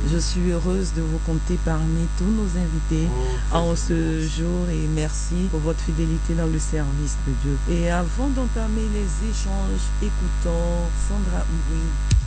Je suis heureuse de vous compter parmi tous nos invités en ce jour et merci pour votre fidélité dans le service de Dieu. Et avant d'entamer les échanges, écoutons Sandra Mboui.